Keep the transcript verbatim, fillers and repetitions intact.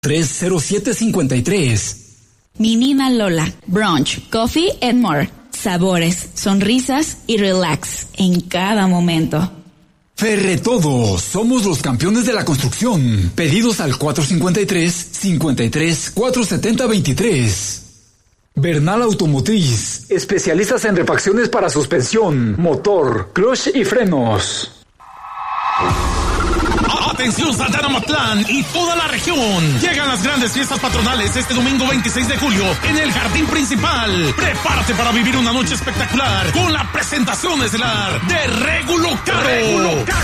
tres cero siete cinco tres. Minima Lola, brunch, coffee and more. Sabores, sonrisas y relax en cada momento. Ferretodo, somos los campeones de la construcción. Pedidos al cuatro cinco tres, cinco tres, cuatro siete cero dos tres. Bernal Automotriz, especialistas en refacciones para suspensión, motor, clutch y frenos. Atención Santana Matlán y toda la región. Llegan las grandes fiestas patronales este domingo veintiséis de julio en el Jardín Principal. Prepárate para vivir una noche espectacular con la presentación estelar de Regulo Caro.